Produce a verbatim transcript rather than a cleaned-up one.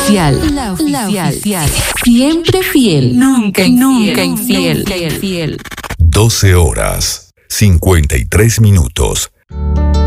oficial. La oficial. La oficial. Siempre fiel. Nunca infiel. Nunca infiel. Nunca infiel. doce horas, cincuenta y tres minutos.